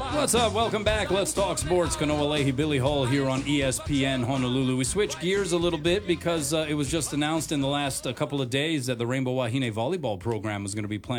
What's up? Welcome back. Let's talk sports. Kanoa Leahy, Billy Hall here on ESPN Honolulu. We switched gears a little bit because it was just announced in the last couple of days that the Rainbow Wahine volleyball program was going to be playing